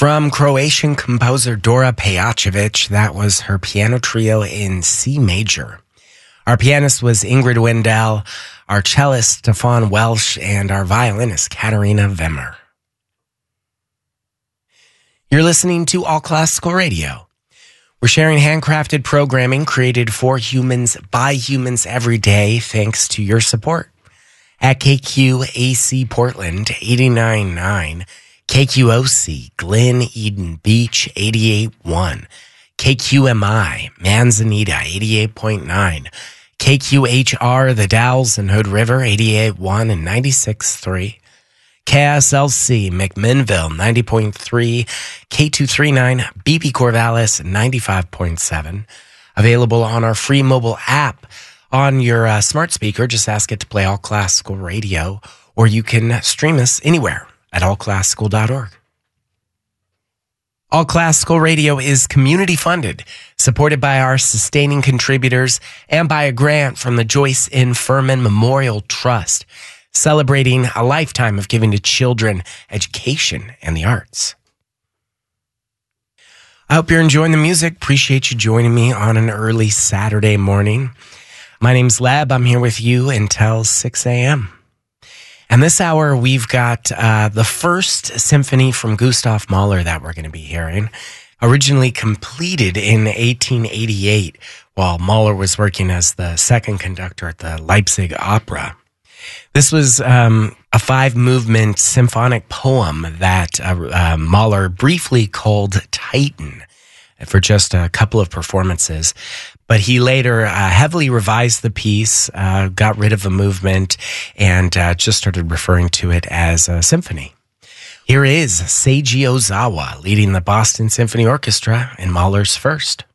From Croatian composer Dora Pejacevic, that was her piano trio in C major. Our pianist was Ingrid Wendell, our cellist Stefan Welsh, and our violinist Katarina Wemmer. You're listening to All Classical Radio. We're sharing handcrafted programming created for humans by humans every day thanks to your support. At KQAC Portland 89.9, KQOC Glen Eden Beach 88.1, KQMI Manzanita 88.9, KQHR The Dalles and Hood River 88.1 and 96.3, KSLC McMinnville 90.3, K239 BP Corvallis 95.7. Available on our free mobile app on your smart speaker. Just ask it to play All Classical Radio, or you can stream us anywhere at allclassical.org. All Classical Radio is community funded, supported by our sustaining contributors and by a grant from the Joyce N. Furman Memorial Trust, celebrating a lifetime of giving to children education and the arts. I hope you're enjoying the music. Appreciate you joining me on an early Saturday morning. My name's Leb. I'm here with you until 6 a.m. And this hour, we've got the first symphony from Gustav Mahler that we're going to be hearing, originally completed in 1888 while Mahler was working as the second conductor at the Leipzig Opera. This was a 5-movement symphonic poem that Mahler briefly called Titan for just a couple of performances. But he later heavily revised the piece, got rid of the movement, and just started referring to it as a symphony. Here is Seiji Ozawa leading the Boston Symphony Orchestra in Mahler's first.